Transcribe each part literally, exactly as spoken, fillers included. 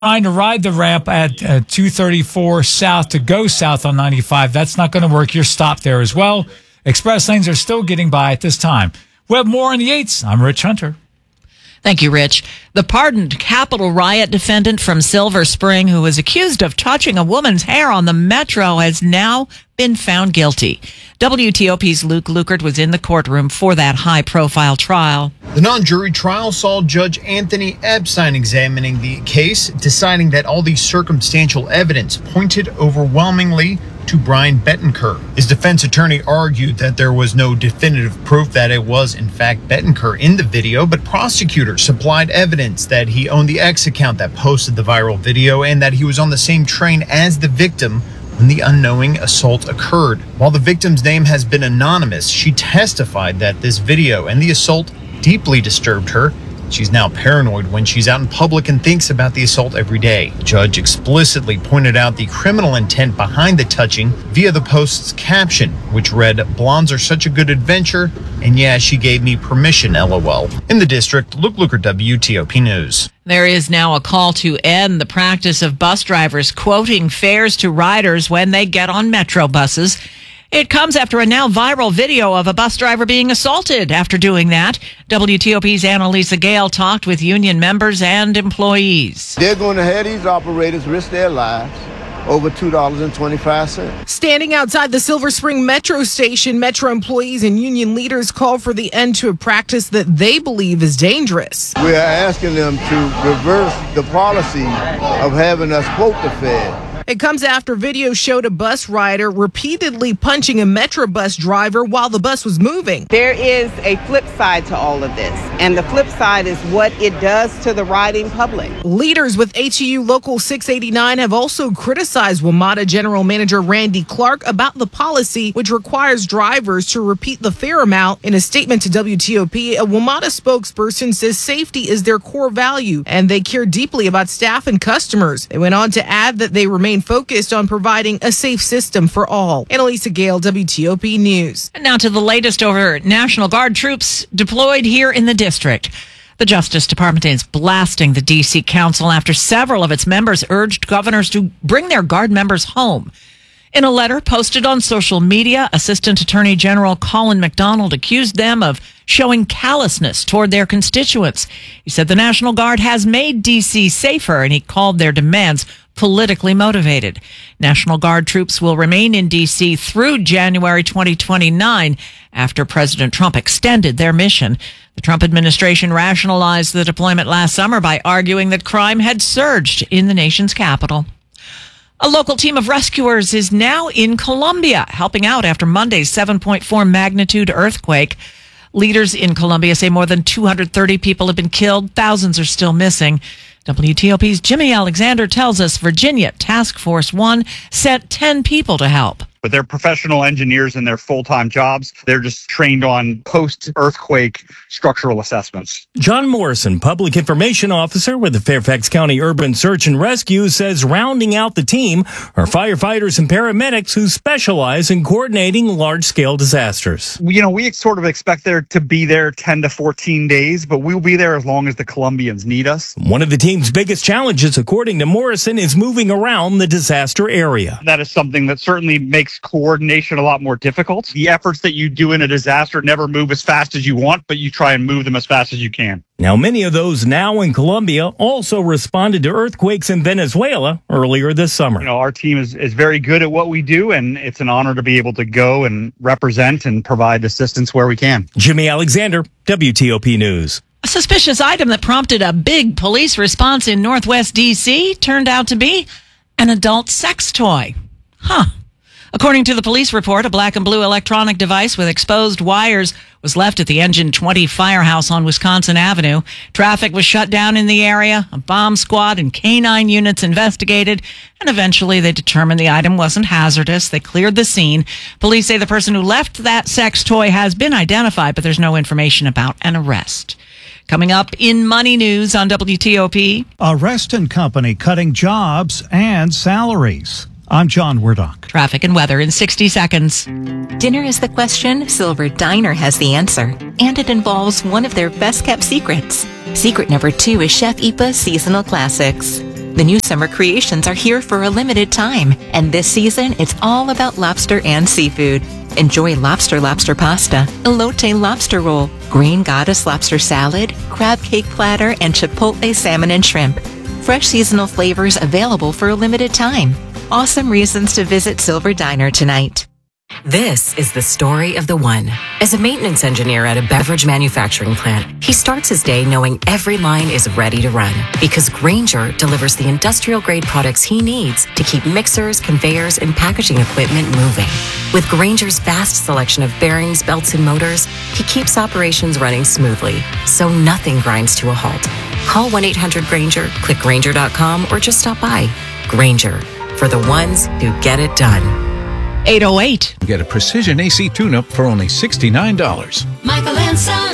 trying to ride the ramp at uh, two thirty-four south to go south on ninety-five. That's not going to work. You're stopped there as well. Express lanes are still getting by at this time. We have more on the eights. I'm Rich Hunter. Thank you, Rich. The pardoned Capitol riot defendant from Silver Spring who was accused of touching a woman's hair on the metro has now been found guilty. W T O P's Luke Lukert was in the courtroom for that high-profile trial. The non-jury trial saw Judge Anthony Epstein examining the case, deciding that all the circumstantial evidence pointed overwhelmingly to Brian Bettencourt. His defense attorney argued that there was no definitive proof that it was, in fact, Bettencourt in the video, but prosecutors supplied evidence that he owned the X account that posted the viral video and that he was on the same train as the victim when the unknowing assault occurred. While the victim's name has been anonymous, she testified that this video and the assault deeply disturbed her. She's now paranoid when she's out in public and thinks about the assault every day. The judge explicitly pointed out the criminal intent behind the touching via the post's caption, which read, "Blondes are such a good adventure, and yeah, she gave me permission, LOL." In the district, Luke Lukert, W T O P News. There is now a call to end the practice of bus drivers quoting fares to riders when they get on metro buses. It comes after a now viral video of a bus driver being assaulted after doing that. W T O P's Annalisa Gale talked with union members and employees. They're going to have these operators risk their lives over two dollars and twenty-five cents. Standing outside the Silver Spring Metro station, Metro employees and union leaders call for the end to a practice that they believe is dangerous. We are asking them to reverse the policy of having us quote the fare. It comes after video showed a bus rider repeatedly punching a Metro bus driver while the bus was moving. There is a flip side to all of this, and the flip side is what it does to the riding public. Leaders with H E U Local six eighty-nine have also criticized WMATA General Manager Randy Clark about the policy, which requires drivers to repeat the fare amount. In a statement to W T O P, a WMATA spokesperson says safety is their core value, and they care deeply about staff and customers. They went on to add that they remain focused on providing a safe system for all. Annalisa Gale, W T O P News. And now to the latest over National Guard troops deployed here in the district. The Justice Department is blasting the D C Council after several of its members urged governors to bring their Guard members home. In a letter posted on social media, Assistant Attorney General Colin McDonald accused them of showing callousness toward their constituents. He said the National Guard has made D C safer, and he called their demands politically motivated. National Guard troops will remain in D C through January twenty twenty-nine after President Trump extended their mission. The Trump administration rationalized the deployment last summer by arguing that crime had surged in the nation's capital. A local team of rescuers is now in Colombia, helping out after Monday's seven point four magnitude earthquake. Leaders in Colombia say more than two hundred thirty people have been killed. Thousands are still missing. W T O P's Jimmy Alexander tells us Virginia Task Force One sent ten people to help. But they're professional engineers in their full-time jobs. They're just trained on post-earthquake structural assessments. John Morrison, Public Information Officer with the Fairfax County Urban Search and Rescue, says rounding out the team are firefighters and paramedics who specialize in coordinating large-scale disasters. You know, we sort of expect there to be there ten to fourteen days, but we'll be there as long as the Colombians need us. One of the team's biggest challenges, according to Morrison, is moving around the disaster area. That is something that certainly makes coordination a lot more difficult. The efforts that you do in a disaster never move as fast as you want, but you try and move them as fast as you can. Now, many of those now in Colombia also responded to earthquakes in Venezuela earlier this summer. You know, our team is, is very good at what we do, and it's an honor to be able to go and represent and provide assistance where we can. Jimmy Alexander, W T O P News. A suspicious item that prompted a big police response in Northwest D C turned out to be an adult sex toy. Huh. According to the police report, a black and blue electronic device with exposed wires was left at the Engine twenty firehouse on Wisconsin Avenue. Traffic was shut down in the area. A bomb squad and canine units investigated, and eventually they determined the item wasn't hazardous. They cleared the scene. Police say the person who left that sex toy has been identified, but there's no information about an arrest. Coming up in Money News on W T O P. Arrest and Company cutting jobs and salaries. I'm John Werdock. Traffic and weather in sixty seconds. Dinner is the question, Silver Diner has the answer. And it involves one of their best-kept secrets. Secret number two is Chef Ipa's Seasonal Classics. The new summer creations are here for a limited time, and this season it's all about lobster and seafood. Enjoy lobster lobster pasta, elote lobster roll, green goddess lobster salad, crab cake platter, and chipotle salmon and shrimp. Fresh seasonal flavors available for a limited time. Awesome reasons to visit Silver Diner tonight. This is the story of the one. As a maintenance engineer at a beverage manufacturing plant, he starts his day knowing every line is ready to run because Grainger delivers the industrial-grade products he needs to keep mixers, conveyors, and packaging equipment moving. With Grainger's vast selection of bearings, belts, and motors, he keeps operations running smoothly, so nothing grinds to a halt. Call one eight hundred Grainger, click Grainger dot com, or just stop by. Grainger, for the ones who get it done. eight oh eight. Get a precision A C tune-up for only sixty-nine dollars. Michael and Son.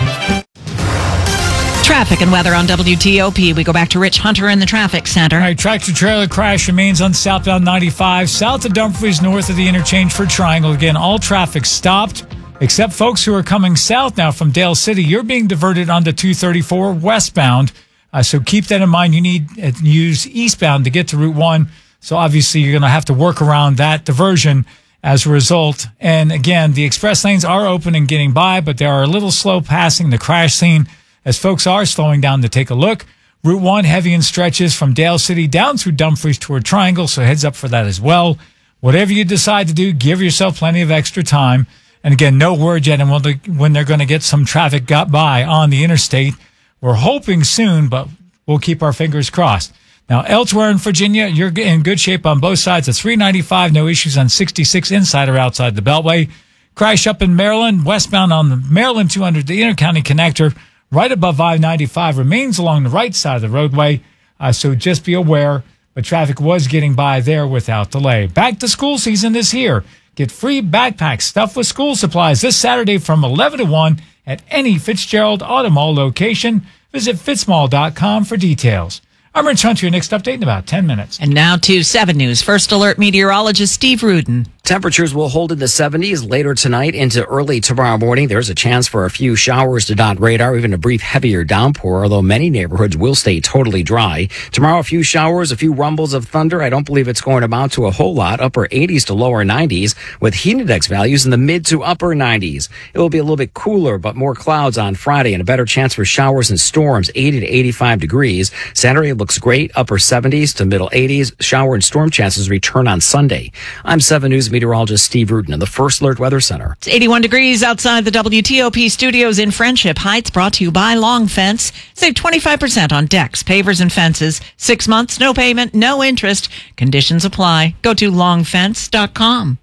Traffic and weather on W T O P. We go back to Rich Hunter in the traffic center. All right, tractor-trailer crash remains on southbound ninety-five, south of Dumfries, north of the interchange for Triangle. Again, all traffic stopped, except folks who are coming south now from Dale City. You're being diverted onto two thirty-four westbound, uh, so keep that in mind. You need to use eastbound to get to Route one. So obviously you're going to have to work around that diversion as a result. And again, the express lanes are open and getting by, but they are a little slow passing the crash scene as folks are slowing down to take a look. Route one heavy in stretches from Dale City down through Dumfries toward Triangle, so heads up for that as well. Whatever you decide to do, give yourself plenty of extra time. And again, no word yet on when they're going to get some traffic got by on the interstate. We're hoping soon, but we'll keep our fingers crossed. Now, elsewhere in Virginia, you're in good shape on both sides of three ninety-five. No issues on sixty-six inside or outside the Beltway. Crash up in Maryland, westbound on the Maryland two hundred, the intercounty connector, right above I ninety-five, remains along the right side of the roadway. Uh, so just be aware, but traffic was getting by there without delay. Back to school season is here. Get free backpacks stuffed with school supplies this Saturday from eleven to one at any Fitzgerald Auto Mall location. Visit fitzmall dot com for details. I'm Rich Hunter, your next update in about ten minutes. And now to seven News First Alert meteorologist Steve Rudin. Temperatures will hold in the seventies later tonight into early tomorrow morning. There's a chance for a few showers to dot radar, even a brief heavier downpour, although many neighborhoods will stay totally dry. Tomorrow, a few showers, a few rumbles of thunder. I don't believe it's going to amount to a whole lot. Upper eighties to lower nineties with heat index values in the mid to upper nineties. It will be a little bit cooler, but more clouds on Friday and a better chance for showers and storms, eighty to eighty-five degrees. Saturday looks great, upper seventies to middle eighties. Shower and storm chances return on Sunday. I'm seven News meteorologist Steve Rudin in the First Alert Weather Center. It's eighty-one degrees outside the W T O P studios in Friendship Heights, brought to you by Long Fence. Save twenty-five percent on decks, pavers, and fences. Six months, no payment, no interest. Conditions apply. Go to long fence dot com.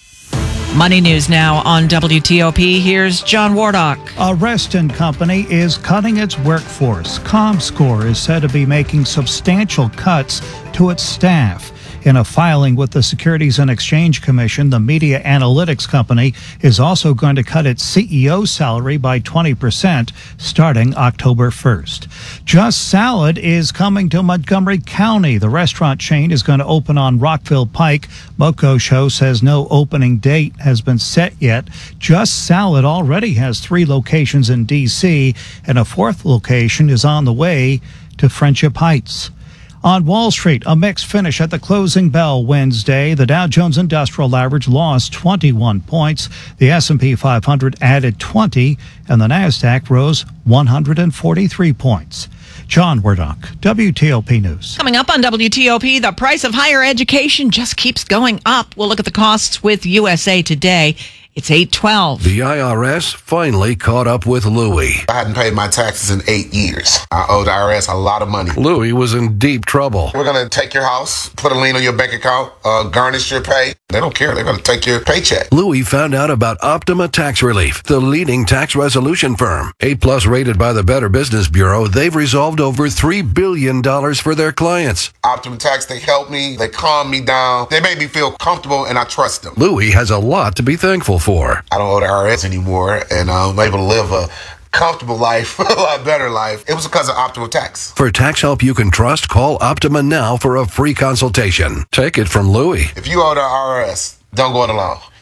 Money news now on W T O P. Here's John Wardock. A Reston company is cutting its workforce. ComScore is said to be making substantial cuts to its staff. In a filing with the Securities and Exchange Commission, the media analytics company is also going to cut its C E O salary by twenty percent starting October first. Just Salad is coming to Montgomery County. The restaurant chain is going to open on Rockville Pike. Moco Show says no opening date has been set yet. Just Salad already has three locations in D C, and a fourth location is on the way to Friendship Heights. On Wall Street, a mixed finish at the closing bell Wednesday. The Dow Jones Industrial Average lost twenty-one points. The S and P five hundred added twenty, and the Nasdaq rose one hundred forty-three points. John Wardock, W T O P News. Coming up on W T O P, the price of higher education just keeps going up. We'll look at the costs with U S A Today. It's eight twelve. The I R S finally caught up with Louie. I hadn't paid my taxes in eight years. I owed the I R S a lot of money. Louie was in deep trouble. We're going to take your house, put a lien on your bank account, uh, garnish your pay. They don't care. They're going to take your paycheck. Louie found out about Optima Tax Relief, the leading tax resolution firm. A plus rated by the Better Business Bureau, they've resolved over three billion dollars for their clients. Optima Tax, they help me. They calm me down. They make me feel comfortable, and I trust them. Louie has a lot to be thankful for. I don't owe the I R S anymore, and I'm able to live a comfortable life, a lot better life. It was because of Optima Tax. For tax help you can trust, call Optima now for a free consultation. Take it from Louie. If you owe the I R S, don't go it alone.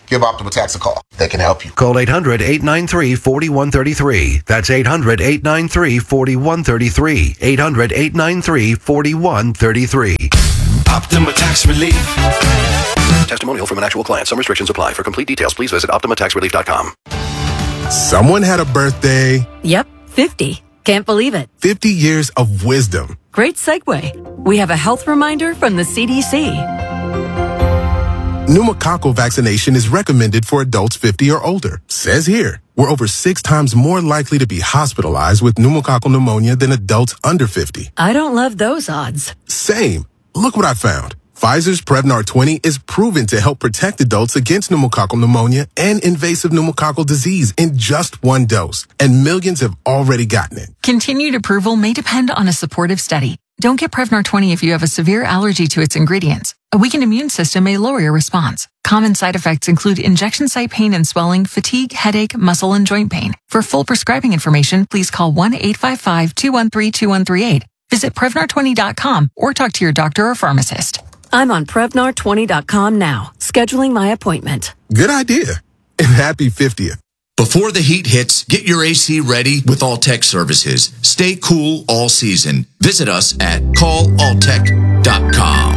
give Optima Tax a call. They can help you. Call eight hundred, eight nine three, four one three three. That's eight hundred, eight nine three, four one three three. eight hundred, eight nine three, four one three three. Optima Tax Relief. Testimonial from an actual client. Some restrictions apply. For complete details, please visit optima tax relief dot com. Someone had a birthday. Yep, fifty. Can't believe it. fifty years of wisdom. Great segue. We have a health reminder from the C D C. Pneumococcal vaccination is recommended for adults fifty or older. Says here, we're over six times more likely to be hospitalized with pneumococcal pneumonia than adults under fifty. I don't love those odds. Same. Look what I found. Pfizer's Prevnar twenty is proven to help protect adults against pneumococcal pneumonia and invasive pneumococcal disease in just one dose. And millions have already gotten it. Continued approval may depend on a supportive study. Don't get Prevnar twenty if you have a severe allergy to its ingredients. A weakened immune system may lower your response. Common side effects include injection site pain and swelling, fatigue, headache, muscle, and joint pain. For full prescribing information, please call one eight five five, two one three, two one three eight. Visit Prevnar twenty dot com or talk to your doctor or pharmacist. I'm on Prevnar twenty dot com now, scheduling my appointment. Good idea. And happy fiftieth. Before the heat hits, get your A C ready with Alltech Services. Stay cool all season. Visit us at call alltech dot com.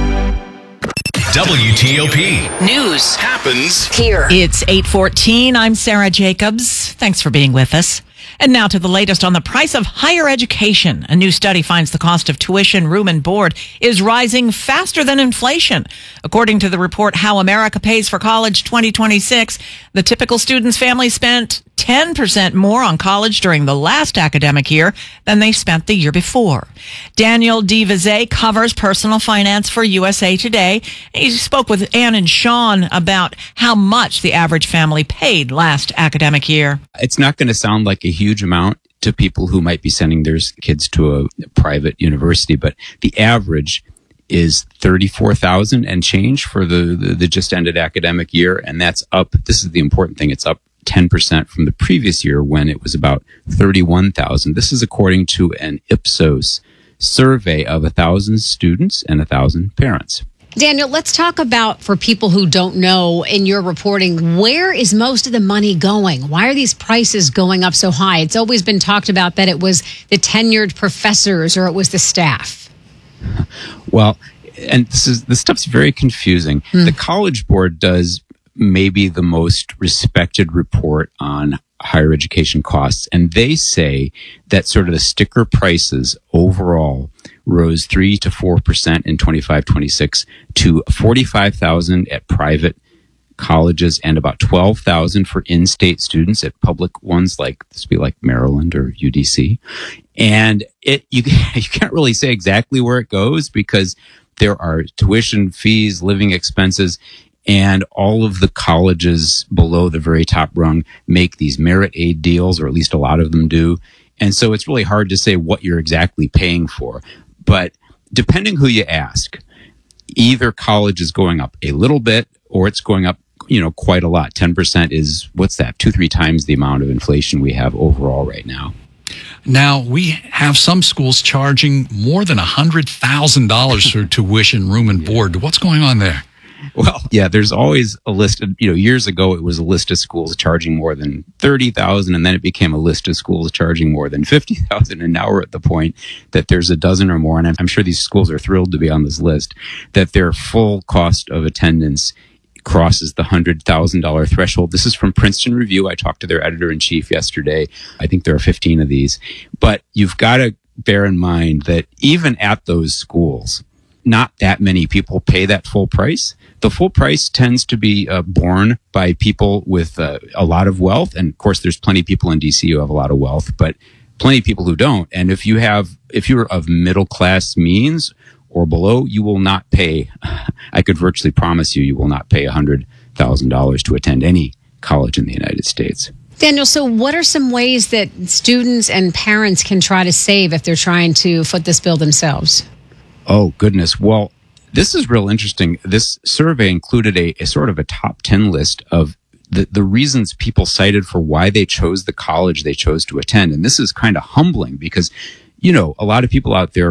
W T O P. News happens here. It's eight fourteen. I'm Sarah Jacobs. Thanks for being with us. And now to the latest on the price of higher education. A new study finds the cost of tuition, room, and board is rising faster than inflation. According to the report, How America Pays for College twenty twenty-six, the typical student's family spent ten percent more on college during the last academic year than they spent the year before. Daniel DeVizet covers personal finance for U S A Today. He spoke with Ann and Sean about how much the average family paid last academic year. It's not going to sound like a huge amount to people who might be sending their kids to a private university, but the average is thirty-four thousand and change for the, the, the just ended academic year. And that's up. This is the important thing. It's up ten percent from the previous year when it was about thirty-one thousand. This is according to an Ipsos survey of a thousand students and a thousand parents. Daniel, let's talk about, for people who don't know in your reporting, where is most of the money going? Why are these prices going up so high? It's always been talked about that it was the tenured professors or it was the staff. Well, and this is this stuff's very confusing. Mm. The College Board does maybe the most respected report on higher education costs, and they say that sort of the sticker prices overall rose three to four percent in twenty-five twenty-six to forty-five thousand at private colleges and about twelve thousand for in-state students at public ones like this be like Maryland or U D C. And it you you can't really say exactly where it goes because there are tuition fees, living expenses, and all of the colleges below the very top rung make these merit aid deals, or at least a lot of them do. And so it's really hard to say what you're exactly paying for. But depending who you ask, either college is going up a little bit or it's going up, you know, quite a lot. ten percent is, what's that, two, three times the amount of inflation we have overall right now. Now, we have some schools charging more than one hundred thousand dollars for tuition, room, and board. What's going on there? Well, yeah, there's always a list of, you know, years ago it was a list of schools charging more than thirty thousand, and then it became a list of schools charging more than fifty thousand, and now we're at the point that there's a dozen or more, and I'm, I'm sure these schools are thrilled to be on this list, that their full cost of attendance crosses the one hundred thousand dollars threshold. This is from Princeton Review. I talked to their editor-in-chief yesterday. I think there are fifteen of these. But you've got to bear in mind that even at those schools, not that many people pay that full price. The full price tends to be uh, borne by people with uh, a lot of wealth. And of course, there's plenty of people in D C who have a lot of wealth, but plenty of people who don't. And if you have, if you're of middle class means or below, you will not pay, I could virtually promise you, you will not pay one hundred thousand dollars to attend any college in the United States. Daniel, so what are some ways that students and parents can try to save if they're trying to foot this bill themselves? Oh, goodness. Well, this is real interesting. This survey included a, a sort of a top ten list of the, the reasons people cited for why they chose the college they chose to attend. And this is kind of humbling because, you know, a lot of people out there,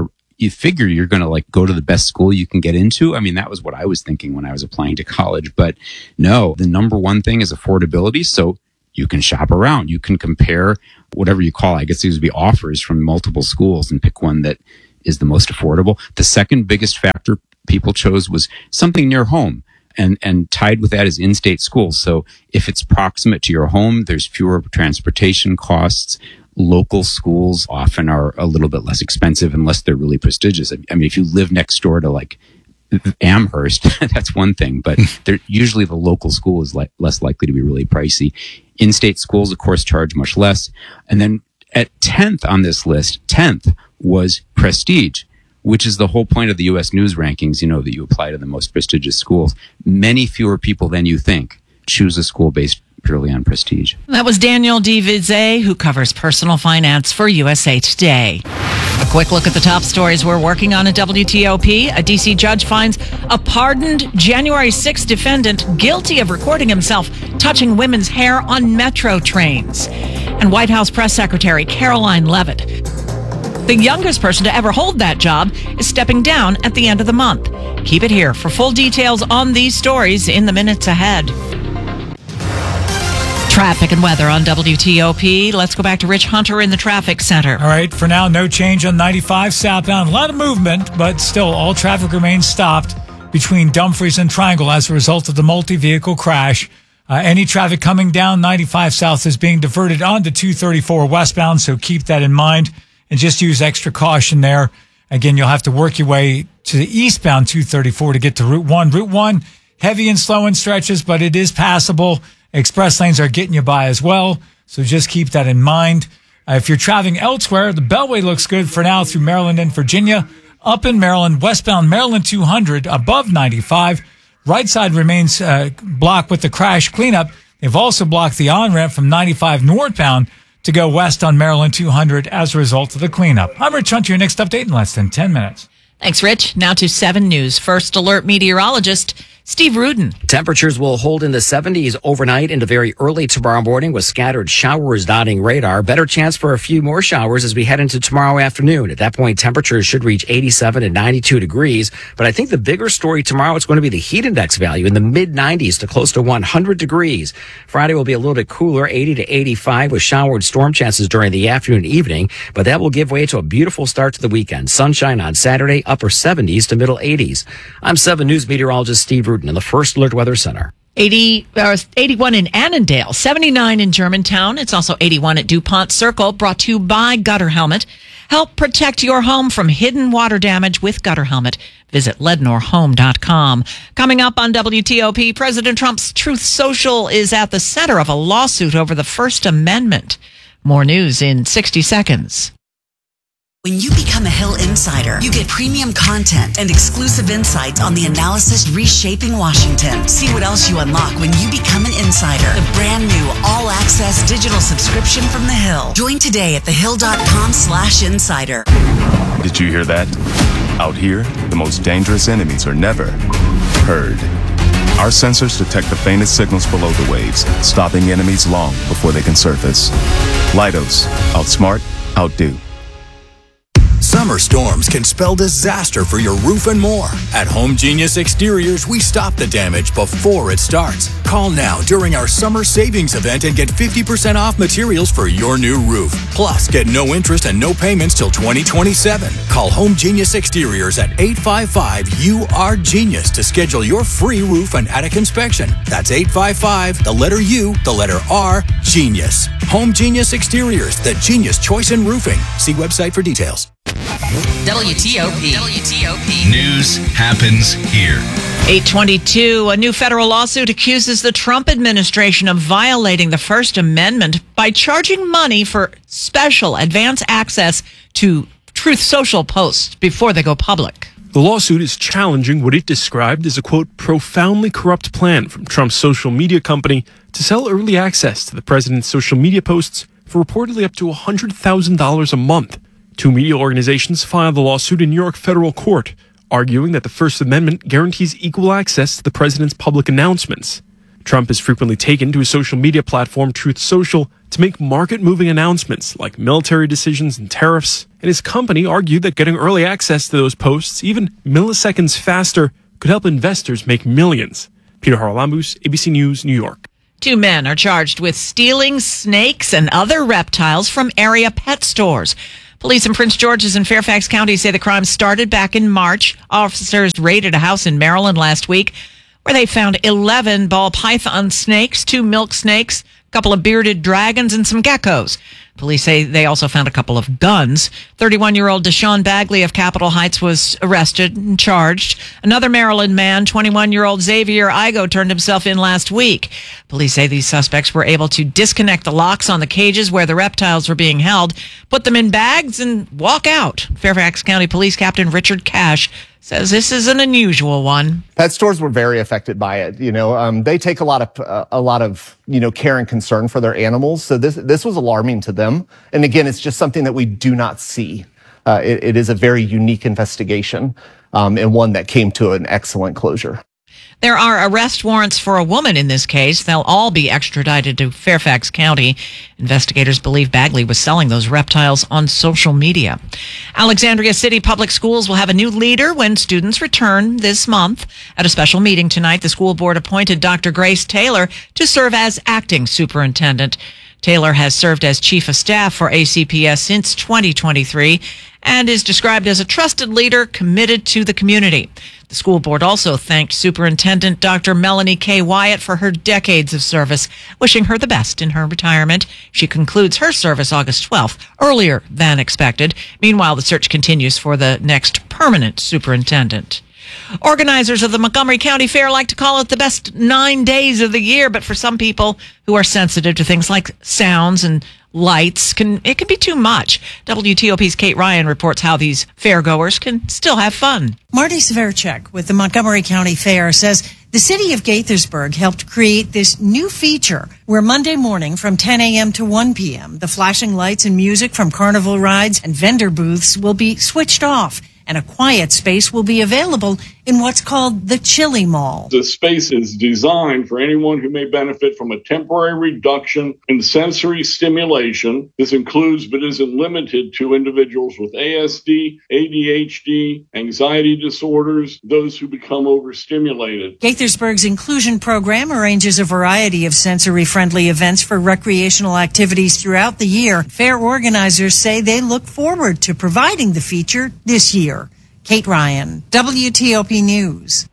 you figure you're going to like go to the best school you can get into. I mean, that was what I was thinking when I was applying to college. But no, the number one thing is affordability. So you can shop around. You can compare whatever you call, I guess these would be offers from multiple schools and pick one that is the most affordable. The second biggest factor people chose was something near home. And, and tied with that is in-state schools. So if it's proximate to your home, there's fewer transportation costs. Local schools often are a little bit less expensive unless they're really prestigious. I mean, if you live next door to like Amherst, that's one thing, but they're, usually the local school is li- less likely to be really pricey. In-state schools, of course, charge much less. And then at tenth on this list, tenth was prestige, which is the whole point of the U S News rankings, you know, that you apply to the most prestigious schools. Many fewer people than you think choose a school based purely on prestige. That was Daniel DeVizet, who covers personal finance for U S A Today. A quick look at the top stories we're working on at W T O P. A D C judge finds a pardoned January sixth defendant guilty of recording himself touching women's hair on metro trains. And White House Press Secretary Caroline Leavitt, the youngest person to ever hold that job, is stepping down at the end of the month. Keep it here for full details on these stories in the minutes ahead. Traffic and weather on W T O P. Let's go back to Rich Hunter in the traffic center. All right, for now, no change on ninety-five southbound. A lot of movement, but still all traffic remains stopped between Dumfries and Triangle as a result of the multi-vehicle crash. Uh, any traffic coming down ninety-five south is being diverted onto two thirty-four westbound, so keep that in mind. And just use extra caution there. Again, you'll have to work your way to the eastbound two thirty-four to get to Route one. Route one, heavy and slow in stretches, but it is passable. Express lanes are getting you by as well, so just keep that in mind. Uh, if you're traveling elsewhere, the Beltway looks good for now through Maryland and Virginia. Up in Maryland, westbound Maryland two hundred, above ninety-five. Right side remains uh, blocked with the crash cleanup. They've also blocked the on-ramp from ninety-five northbound to go west on Maryland two hundred as a result of the cleanup. I'm Rich Hunter, your next update in less than ten minutes. Thanks, Rich. Now to seven News. First alert meteorologist Steve Rudin. Temperatures will hold in the seventies overnight into very early tomorrow morning with scattered showers dotting radar. Better chance for a few more showers as we head into tomorrow afternoon. At that point, temperatures should reach eighty-seven and ninety-two degrees. But I think the bigger story tomorrow is going to be the heat index value in the mid nineties to close to one hundred degrees. Friday will be a little bit cooler, eighty to eighty-five with showered storm chances during the afternoon and evening. But that will give way to a beautiful start to the weekend. Sunshine on Saturday, upper seventies to middle eighties. I'm seven News meteorologist Steve Rudin in the First Alert Weather Center. eighty, uh, eighty-one in Annandale, seventy-nine in Germantown. It's also eighty-one at DuPont Circle, brought to you by Gutter Helmet. Help protect your home from hidden water damage with Gutter Helmet. Visit lednor home dot com. Coming up on W T O P, President Trump's Truth Social is at the center of a lawsuit over the First Amendment. More news in sixty seconds. When you become a Hill Insider, you get premium content and exclusive insights on the analysis reshaping Washington. See what else you unlock when you become an insider. The brand new all-access digital subscription from The Hill. Join today at thehill.com slash insider. Did you hear that? Out here, the most dangerous enemies are never heard. Our sensors detect the faintest signals below the waves, stopping enemies long before they can surface. Leidos. Outsmart, outdo. Summer storms can spell disaster for your roof and more. At Home Genius Exteriors, we stop the damage before it starts. Call now during our summer savings event and get fifty percent off materials for your new roof. Plus, get no interest and no payments till twenty twenty-seven. Call Home Genius Exteriors at eight five five U R Genius to schedule your free roof and attic inspection. That's eight five five, the letter U, the letter R, Genius. Home Genius Exteriors, the genius choice in roofing. See website for details. W T O P. W T O P. News happens here. eight twenty-two, a new federal lawsuit accuses the Trump administration of violating the First Amendment by charging money for special advance access to Truth Social posts before they go public. The lawsuit is challenging what it described as a, quote, profoundly corrupt plan from Trump's social media company to sell early access to the president's social media posts for reportedly up to one hundred thousand dollars a month. Two media organizations filed the lawsuit in New York federal court, arguing that the First Amendment guarantees equal access to the president's public announcements. Trump has frequently taken to his social media platform Truth Social to make market-moving announcements like military decisions and tariffs, and his company argued that getting early access to those posts, even milliseconds faster, could help investors make millions. Peter Haralambous, A B C News, New York. Two men are charged with stealing snakes and other reptiles from area pet stores. Police in Prince George's and Fairfax County say the crime started back in March. Officers raided a house in Maryland last week where they found eleven ball python snakes, two milk snakes, a couple of bearded dragons, and some geckos. Police say they also found a couple of guns. thirty-one-year-old Deshaun Bagley of Capitol Heights was arrested and charged. Another Maryland man, twenty-one-year-old Xavier Igo, turned himself in last week. Police say these suspects were able to disconnect the locks on the cages where the reptiles were being held, put them in bags, and walk out. Fairfax County Police Captain Richard Cash says this is an unusual one. Pet stores were very affected by it. You know, um, they take a lot of uh, a lot of you know care and concern for their animals. So this this was alarming to them. And again, it's just something that we do not see. Uh, it, it is a very unique investigation, um, and one that came to an excellent closure. There are arrest warrants for a woman in this case. They'll all be extradited to Fairfax County. Investigators believe Bagley was selling those reptiles on social media. Alexandria City Public Schools will have a new leader when students return this month. At a special meeting tonight, the school board appointed Doctor Grace Taylor to serve as acting superintendent. Taylor has served as chief of staff for A C P S since twenty twenty-three and is described as a trusted leader committed to the community. The school board also thanked Superintendent Doctor Melanie K. Wyatt for her decades of service, wishing her the best in her retirement. She concludes her service August twelfth, earlier than expected. Meanwhile, the search continues for the next permanent superintendent. Organizers of the Montgomery County Fair like to call it the best nine days of the year, but for some people who are sensitive to things like sounds and lights, can it can be too much. W T O P's Kate Ryan reports how these fairgoers can still have fun. Marty Severchek with the Montgomery County Fair says the city of Gaithersburg helped create this new feature where Monday morning from ten a.m. to one p.m., the flashing lights and music from carnival rides and vendor booths will be switched off, and a quiet space will be available in what's called the Chili Mall. The space is designed for anyone who may benefit from a temporary reduction in sensory stimulation. This includes but isn't limited to individuals with A S D, A D H D, anxiety disorders, those who become overstimulated. Gaithersburg's inclusion program arranges a variety of sensory-friendly events for recreational activities throughout the year. Fair organizers say they look forward to providing the feature this year. Kate Ryan, W T O P News.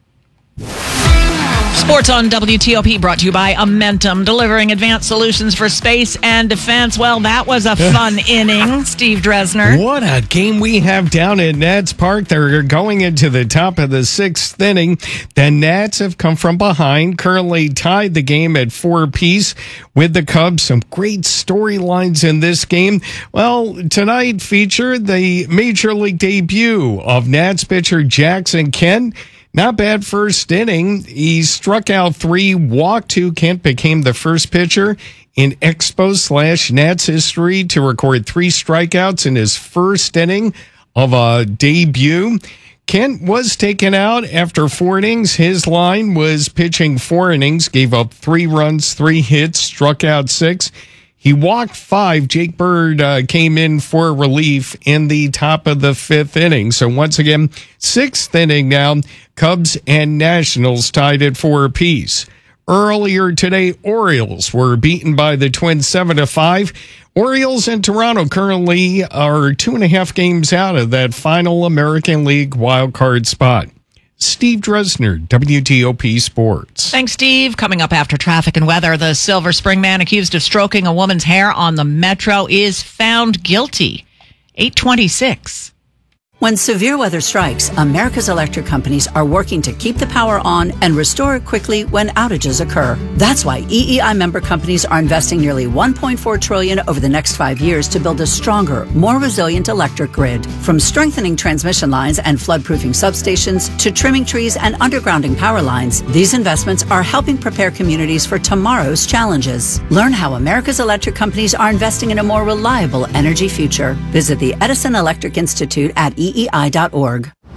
Sports on W T O P brought to you by Amentum, delivering advanced solutions for space and defense. Well, that was a fun inning, Steve Dresner. What a game we have down at Nats Park. They're going into the top of the sixth inning. The Nats have come from behind, currently tied the game at four apiece with the Cubs. Some great storylines in this game. Well, tonight featured the Major League debut of Nats pitcher Jackson Kent. Not bad first inning. He struck out three, walked two. Kent became the first pitcher in Expos slash Nats history to record three strikeouts in his first inning of a debut. Kent was taken out after four innings. His line was pitching four innings, gave up three runs, three hits, struck out six. He walked five. Jake Bird uh, came in for relief in the top of the fifth inning. So once again, sixth inning now, Cubs and Nationals tied at four apiece. Earlier today, Orioles were beaten by the Twins seven to five. Orioles and Toronto currently are two and a half games out of that final American League wildcard spot. Steve Dresner, W T O P Sports. Thanks, Steve. Coming up after traffic and weather, the Silver Spring man accused of stroking a woman's hair on the Metro is found guilty. eight twenty-six. When severe weather strikes, America's electric companies are working to keep the power on and restore it quickly when outages occur. That's why E E I member companies are investing nearly one point four trillion dollars over the next five years to build a stronger, more resilient electric grid. From strengthening transmission lines and flood-proofing substations to trimming trees and undergrounding power lines, these investments are helping prepare communities for tomorrow's challenges. Learn how America's electric companies are investing in a more reliable energy future. Visit the Edison Electric Institute at E E I dot org.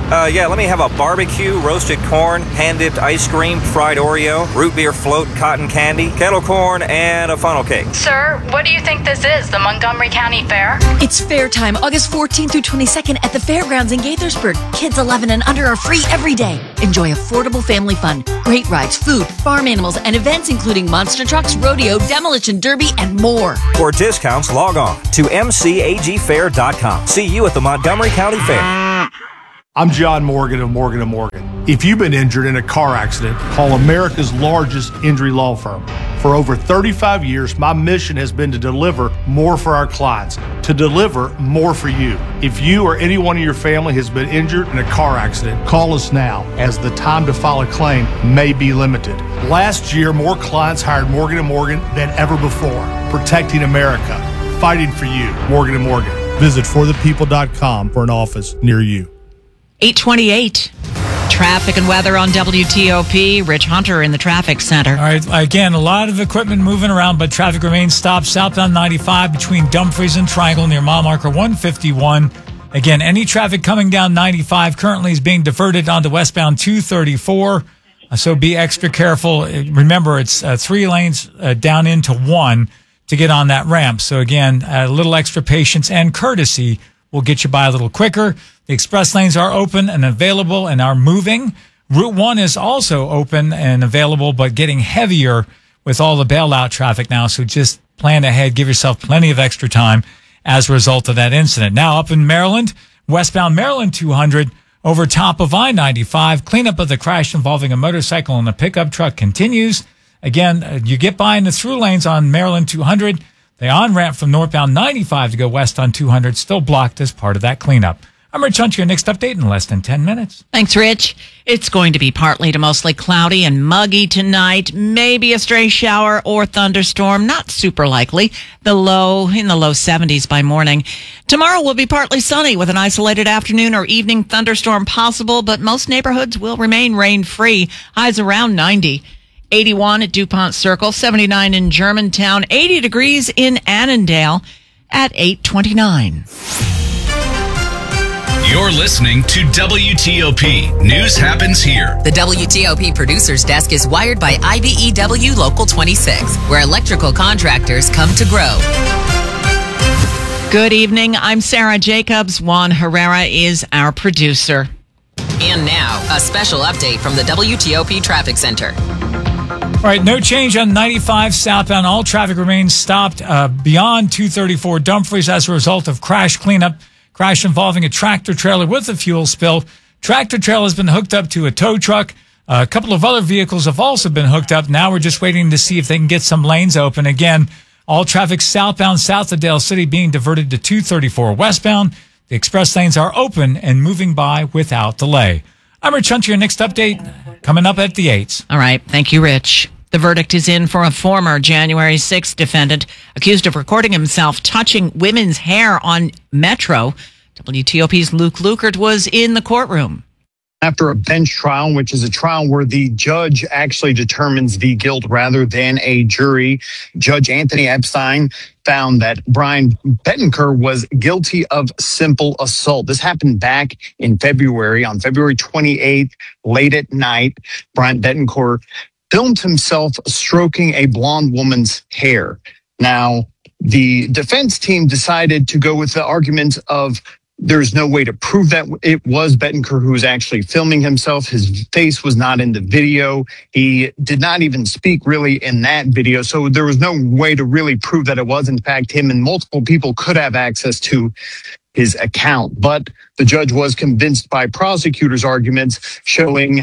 Uh, yeah, let me have a barbecue, roasted corn, hand-dipped ice cream, fried Oreo, root beer float, cotton candy, kettle corn, and a funnel cake. Sir, what do you think this is, the Montgomery County Fair? It's fair time, August fourteenth through twenty-second at the fairgrounds in Gaithersburg. Kids eleven and under are free every day. Enjoy affordable family fun, great rides, food, farm animals, and events including monster trucks, rodeo, demolition derby, and more. For discounts, log on to m c a g fair dot com. See you at the Montgomery County Fair. I'm John Morgan of Morgan and Morgan. If you've been injured in a car accident, call America's largest injury law firm. For over thirty-five years, my mission has been to deliver more for our clients, to deliver more for you. If you or anyone in your family has been injured in a car accident, call us now, as the time to file a claim may be limited. Last year, more clients hired Morgan and Morgan than ever before, protecting America, fighting for you. Morgan and Morgan. Visit for the people dot com for an office near you. eight twenty-eight. Traffic and weather on W T O P. Rich Hunter in the traffic center. All right, again, a lot of equipment moving around, but traffic remains stopped southbound ninety-five between Dumfries and Triangle near mile marker one fifty-one. Again, any traffic coming down ninety-five currently is being diverted onto westbound two thirty-four, uh, so be extra careful. Remember, it's uh, three lanes uh, down into one to get on that ramp. So again, a little extra patience and courtesy will get you by a little quicker. The express lanes are open and available and are moving. Route one is also open and available, but getting heavier with all the bailout traffic now. So just plan ahead. Give yourself plenty of extra time as a result of that incident. Now up in Maryland, westbound Maryland two hundred over top of I ninety-five. Cleanup of the crash involving a motorcycle and a pickup truck continues. Again, you get by in the through lanes on Maryland two hundred. The on-ramp from northbound ninety-five to go west on two hundred still blocked as part of that cleanup. I'm Rich Hunter, your next update in less than ten minutes. Thanks, Rich. It's going to be partly to mostly cloudy and muggy tonight. Maybe a stray shower or thunderstorm. Not super likely. The low in the low seventies by morning. Tomorrow will be partly sunny with an isolated afternoon or evening thunderstorm possible, but most neighborhoods will remain rain-free. Highs around ninety. eighty-one at DuPont Circle, seventy-nine in Germantown, eighty degrees in Annandale at eight twenty-nine. You're listening to W T O P. News happens here. The W T O P producer's desk is wired by I B E W Local twenty-six, where electrical contractors come to grow. Good evening. I'm Sarah Jacobs. Juan Herrera is our producer. And now, a special update from the W T O P Traffic Center. All right, no change on ninety-five southbound. All traffic remains stopped uh, beyond two thirty-four Dumfries as a result of crash cleanup. Crash involving a tractor trailer with a fuel spill. Tractor trailer has been hooked up to a tow truck. Uh, a couple of other vehicles have also been hooked up. Now we're just waiting to see if they can get some lanes open. Again, all traffic southbound south of Dale City being diverted to two thirty-four westbound. The express lanes are open and moving by without delay. I'm Rich Hunter, your next update coming up at the eights. All right. Thank you, Rich. The verdict is in for a former January sixth defendant accused of recording himself touching women's hair on Metro. W T O P's Luke Lukert was in the courtroom. After a bench trial, which is a trial where the judge actually determines the guilt rather than a jury, Judge Anthony Epstein found that Brian Bettencourt was guilty of simple assault. This happened back in February, on February twenty-eighth, late at night. Brian Bettencourt filmed himself stroking a blonde woman's hair. Now, the defense team decided to go with the argument of there's no way to prove that it was Bettencourt who was actually filming himself. His face was not in the video. He did not even speak really in that video. So there was no way to really prove that it was, in fact, him, and multiple people could have access to his account. But the judge was convinced by prosecutors' arguments showing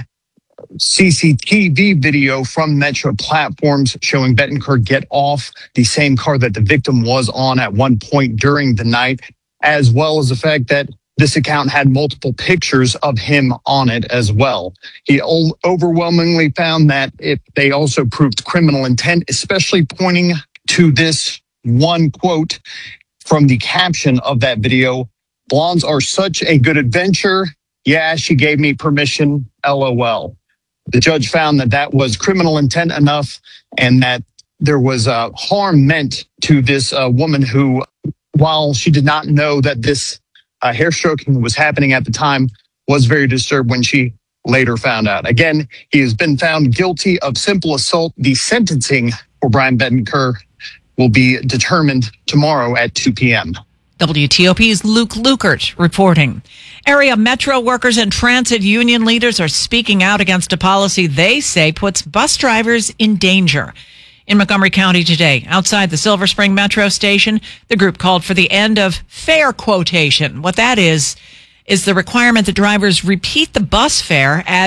C C T V video from Metro platforms showing Bettencourt get off the same car that the victim was on at one point during the night, as well as the fact that this account had multiple pictures of him on it as well. He overwhelmingly found that if they also proved criminal intent, especially pointing to this one quote from the caption of that video: "Blondes are such a good adventure. Yeah, she gave me permission, LOL." The judge found that that was criminal intent enough, and that there was uh, harm meant to this uh, woman who, while she did not know that this uh, hair stroking was happening at the time, was very disturbed when she later found out. Again, he has been found guilty of simple assault. The sentencing for Brian Bettencourt will be determined tomorrow at two p.m. W T O P's Luke Lukert reporting. Area metro workers and transit union leaders are speaking out against a policy they say puts bus drivers in danger. In Montgomery County today, outside the Silver Spring Metro Station, the group called for the end of fare quotation. What that is, is the requirement that drivers repeat the bus fare as